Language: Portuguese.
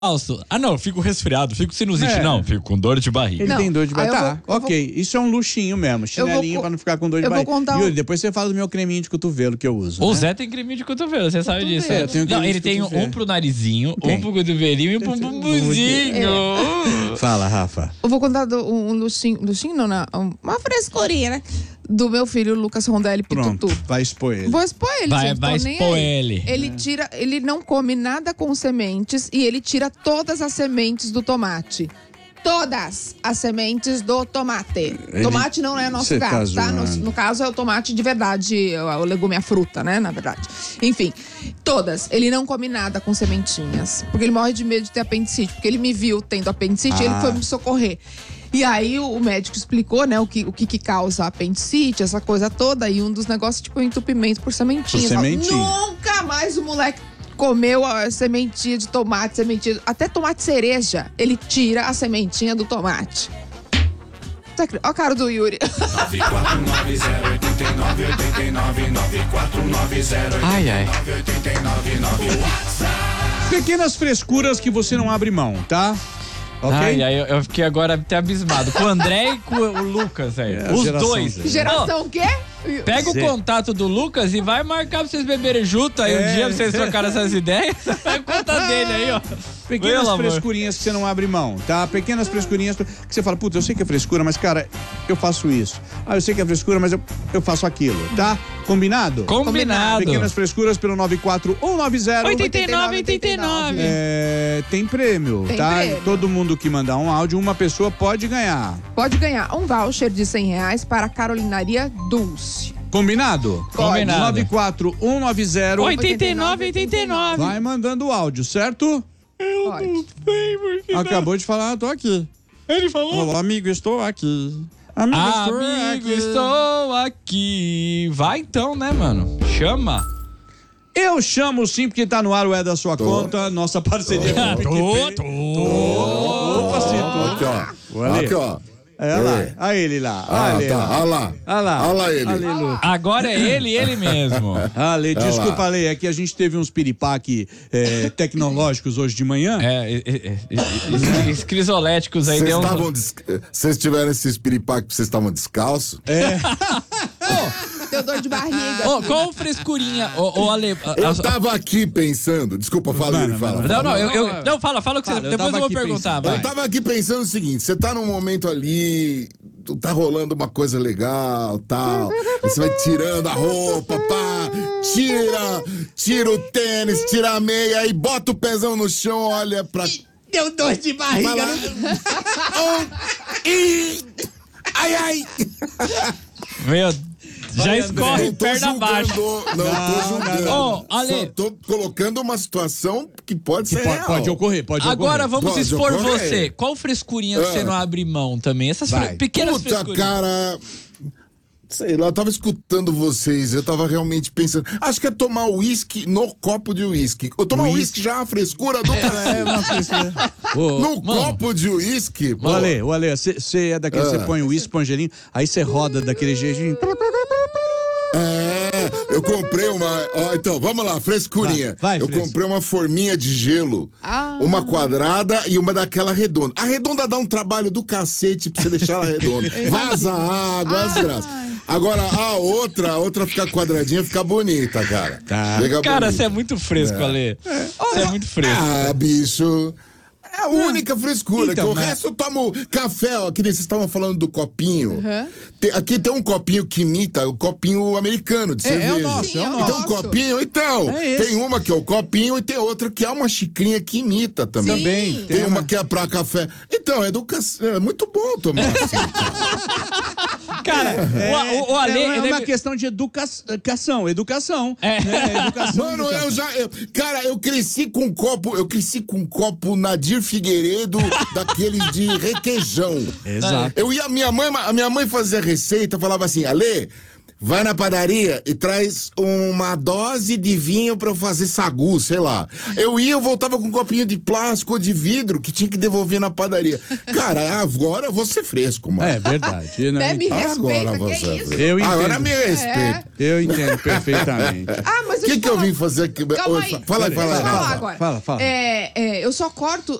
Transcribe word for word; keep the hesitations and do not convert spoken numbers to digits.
Falso. Ah, não, eu fico resfriado, fico sinusite. É. Não, fico com dor de barriga. Ele Não, tem dor de aí eu barriga. Tá, vou- eu ok. vou- Isso é um luxinho mesmo. Chinelinho co- pra não ficar com dor de eu vou barriga. contar um- Yuri, depois você fala do meu creminho de cotovelo que eu uso. O né? Zé tem creme de cotovelo, você sabe disso. Cotovelo. né? É, eu tenho Não, creme ele de tem cotovelo. um pro narizinho, Quem? um pro cotovelinho e um pro bumbumzinho. Fala, Rafa. Eu vou contar do, um, um luxinho, luxinho não, não, uma frescurinha, né? Do meu filho, Lucas Rondelli Pronto, Pitutu. vai expor ele. Vou expor ele, Vai- gente, vai tô nem expor aí. ele. Ele tira, ele não come nada com sementes e ele tira todas as sementes do tomate. Todas as sementes do tomate. Ele- Tomate não é nosso Cê tá caso, tá? No, zoando. no caso é o tomate de verdade, o, o legume, a fruta, né? Na verdade. Enfim, todas. Ele não come nada com sementinhas. Porque ele morre de medo de ter apendicite. Porque ele me viu tendo apendicite e Ah. ele foi me socorrer. E aí o, o médico explicou, né, o que, o que, que causa apendicite, essa coisa toda. E um dos negócios, tipo, entupimento por sementinhas. Por sementinha. Nunca mais o moleque comeu a sementinha de tomate, sementinha, até tomate cereja, ele tira a sementinha do tomate. Tá cri- Ó a cara do Yuri. nove quatro nove zero oito nove oito nove nove quatro nove zero Ai, ai. oito nove nove WhatsApp. Pequenas frescuras que você não abre mão, tá? Ok? Ai, ai, eu, eu fiquei agora até abismado. Com o André e com o Lucas, velho. É, a Os geração dois. Z. Geração o quê? Pega o Zé. contato do Lucas e vai marcar pra vocês beberem junto. Aí É. um dia pra vocês trocarem essas ideias. Vai contar dele aí, ó. Pequenas Pelo amor. frescurinhas que você não abre mão, tá? Pequenas frescurinhas que você fala, puta, eu sei que é frescura, mas, cara, eu faço isso. Ah, eu sei que é frescura, mas eu, eu faço aquilo, tá? Combinado? Combinado. Pequenas frescuras pelo nove quatro um nove zero oitenta e nove, oitenta e nove. É, tem prêmio, Tem tá? prêmio. Todo mundo que mandar um áudio, uma pessoa pode ganhar. Pode ganhar um voucher de cem reais para a Carolinaria Dulce. Combinado? Combinado. nove quatro um nove zero oitenta e nove, oitenta e nove. Vai mandando o áudio, certo? Pode. Acabou de falar, tô aqui. Ele falou. Olá, amigo, estou aqui. Amigo, estou Amigo, aqui. estou aqui. Vai então, né, mano? Chama. Eu chamo sim, porque tá no ar o É da Sua Conta, nossa parceria com o PicPay. Tô, tô. Opa, sim, Aqui, tô. ó. Ale. Aqui, ó. É, olha lá, É. olha ele lá. Ah, Ale, tá. lá. Olha lá. Olha lá. Olha lá ele. Aleluia. Agora é ele, ele mesmo. Ale, Olha desculpa, lá. Ale, é que a gente teve uns piripaque é, tecnológicos hoje de manhã. É, é, é, é, esses crisoléticos aí Vocês deu um... estavam. des- Vocês tiveram esses piripacos que vocês estavam descalços? Deu dor de barriga. Ô, qual frescurinha, ô, ô Ale... a- Eu a- tava aqui pensando. Desculpa, fala, Mano, ele fala. mano, Não, não, eu, eu- não, fala, fala o que Fala, você... eu Depois tava eu vou aqui perguntar, pensando. vai. Eu tava aqui pensando o seguinte: você tá num momento ali, tu tá rolando uma coisa legal, tal. Aí você vai tirando a roupa, pá, tira, tira o tênis, tira a meia e bota o pezão no chão, olha pra. Deu dor de barriga. Vai lá. Um, e, ai, ai. Meu, já escorre Não tô perna julgando, abaixo. Não, tô julgando. Ô, Ale. Só tô colocando uma situação que pode ser Pode, real. pode ocorrer, pode Agora ocorrer. vamos Pode expor ocorrer. você. Qual frescurinha que Ah. você não abre mão também? Essas fre- Vai. pequenas Puta, frescurinhas. cara. Sei lá, eu tava escutando vocês, eu tava realmente pensando. Acho que é tomar uísque no copo de uísque. Eu tomar uísque já é uma frescura do É cacete. uma frescura. Ô, No mano. copo de uísque. ô, Ale, ô, Ale, você é daquele, você Ah. põe o uísque, põe o gelinho, aí você roda daquele jeitinho. É, eu comprei uma. Ó, então, vamos lá, frescurinha. Vai, vai, eu fresco. comprei uma forminha de gelo. Ah. Uma quadrada e uma daquela redonda. A redonda dá um trabalho do cacete pra você deixar ela redonda. Vaza água, as graças. Agora, a outra, a outra fica quadradinha, fica bonita, cara. Tá. Fica Cara, bonita. você é muito fresco, Ale. Você é muito fresco. Ah, bicho. É a única frescura, Então, que o mas- resto eu tomo café, ó, que nem vocês estavam falando do copinho. Uhum. Tem- aqui tem um copinho que imita o copinho americano de É, é o cerveja. nosso, é o Então, nosso. um copinho, então, É esse. tem uma que é o copinho e tem outra que é uma xicrinha que imita também. Também. Tem Tem uma uma- que é pra café. Então, educação, é muito bom tomar assim. Cara, o, o, o Ale... é, é ele uma deve- questão de educa- educação, educação. É. né? Educação. Mano, educação. eu já. eu- cara, eu cresci com um copo. Eu cresci com um copo Nadir Figueiredo, daqueles de requeijão. Exato. Eu ia, minha mãe, a minha mãe fazia receita, falava assim, Ale, vai na padaria e traz uma dose de vinho pra eu fazer sagu, sei lá. Eu ia, eu voltava com um copinho de plástico ou de vidro que tinha que devolver na padaria. Cara, agora eu vou ser fresco, mano. É verdade. Né? Né, me Agora respeita, que você é isso? Eu entendo. Agora me respeita. Eu entendo perfeitamente. Ah, mas O que, deixa eu que eu falar- vim fazer aqui? Calma Oi, aí. Fala aí, fala aí. Deixa eu falar fala. agora. Fala, fala. É, é, eu só corto